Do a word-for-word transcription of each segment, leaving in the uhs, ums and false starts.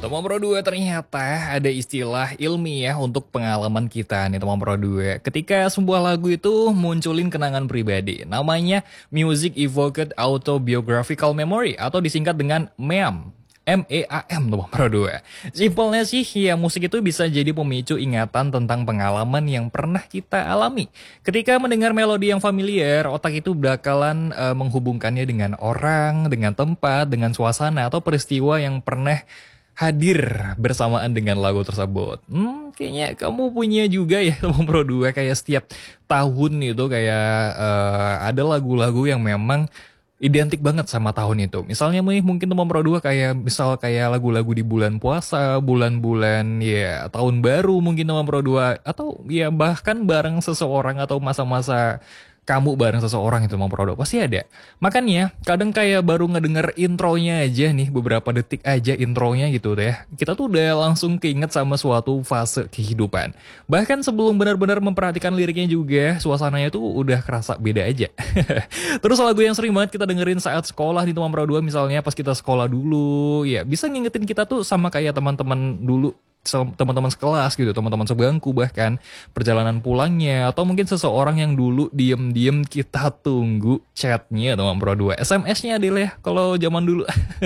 Teman Pro dua ternyata ada istilah ilmiah untuk pengalaman kita nih teman Pro dua. Ketika sebuah lagu itu munculin kenangan pribadi, namanya Music Evoked Autobiographical Memory atau disingkat dengan MEAM. M E A M teman Pro dua. Simpelnya sih ya musik itu bisa jadi pemicu ingatan tentang pengalaman yang pernah kita alami. Ketika mendengar melodi yang familiar, otak itu bakalan uh, menghubungkannya dengan orang, dengan tempat, dengan suasana atau peristiwa yang pernah hadir bersamaan dengan lagu tersebut. Hmm, kayaknya kamu punya juga ya teman Pro dua kayak setiap tahun itu kayak uh, ada lagu-lagu yang memang identik banget sama tahun itu. Misalnya nih mungkin teman Pro dua kayak misal kayak lagu-lagu di bulan puasa, bulan-bulan ya tahun baru mungkin teman Pro dua atau ya bahkan bareng seseorang atau masa-masa kamu bareng seseorang itu mau produk pasti ada. Makanya kadang kayak baru ngedenger intronya aja nih beberapa detik aja intronya gitu deh. Kita tuh udah langsung keinget sama suatu fase kehidupan. Bahkan sebelum benar-benar memperhatikan liriknya juga suasananya tuh udah kerasa beda aja. Terus lagu yang sering banget kita dengerin saat sekolah di teman Pro dua misalnya pas kita sekolah dulu ya bisa ngingetin kita tuh sama kayak teman-teman dulu teman-teman sekelas gitu, teman-teman sebangku bahkan perjalanan pulangnya atau mungkin seseorang yang dulu diem-diem kita tunggu chatnya teman Pro dua, S M S-nya Adil ya kalau zaman dulu.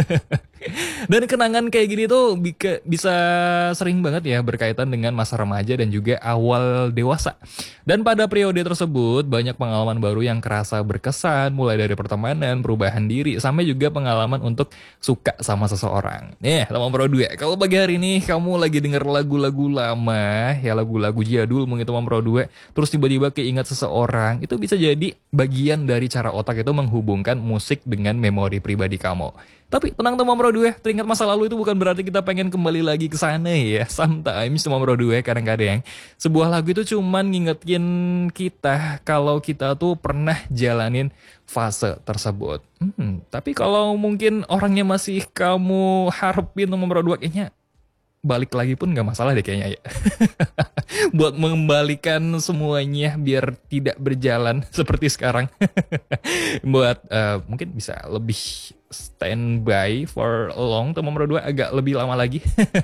Dan kenangan kayak gini tuh bisa sering banget ya berkaitan dengan masa remaja dan juga awal dewasa. Dan pada periode tersebut banyak pengalaman baru yang kerasa berkesan mulai dari pertemanan, perubahan diri, sampai juga pengalaman untuk suka sama seseorang. Nih teman Pro dua, kalau pagi hari ini kamu lagi denger lagu-lagu lama, ya lagu-lagu jadul mungkin teman Pro dua, terus tiba-tiba keingat seseorang, itu bisa jadi bagian dari cara otak itu menghubungkan musik dengan memori pribadi kamu. Tapi tenang teman Pro dua, teringat masa lalu itu bukan berarti kita pengen kembali lagi ke sana ya. Sometimes teman Pro dua kadang-kadang sebuah lagu itu cuman ngingetin kita kalau kita tuh pernah jalanin fase tersebut. Hmm, tapi kalau mungkin orangnya masih kamu harapin teman Pro dua kayaknya balik lagi pun gak masalah deh kayaknya ya. Buat mengembalikan semuanya biar tidak berjalan seperti sekarang. Buat uh, mungkin bisa lebih standby for long teman Pro dua agak lebih lama lagi.